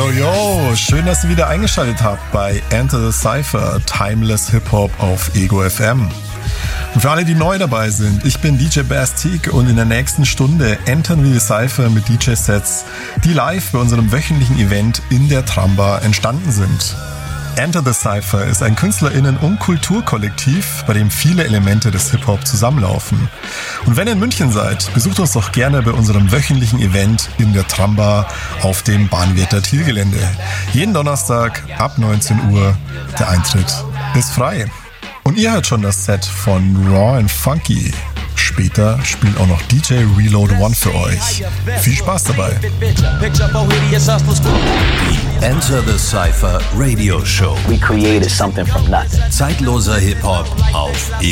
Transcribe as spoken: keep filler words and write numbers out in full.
Yo, yo, schön, dass ihr wieder eingeschaltet habt bei Enter the Cypher, Timeless Hip-Hop auf Ego F M. Und für alle, die neu dabei sind, ich bin D J Bastique und in der nächsten Stunde entern wir die Cypher mit D J-Sets, die live bei unserem wöchentlichen Event in der Tramba entstanden sind. Enter the Cypher ist ein KünstlerInnen- und Kulturkollektiv, bei dem viele Elemente des Hip-Hop zusammenlaufen. Und wenn ihr in München seid, besucht uns doch gerne bei unserem wöchentlichen Event in der Tramba auf dem Bahnwärter Thiel-Gelände. Jeden Donnerstag ab neunzehn Uhr. Der Eintritt ist frei. Und ihr hört schon das Set von Raw and Funky. Später spielt auch noch D J Reload One für euch. Viel Spaß dabei. Die Enter the Cypher Radio Show. We created something from nothing. Zeitloser Hip-Hop auf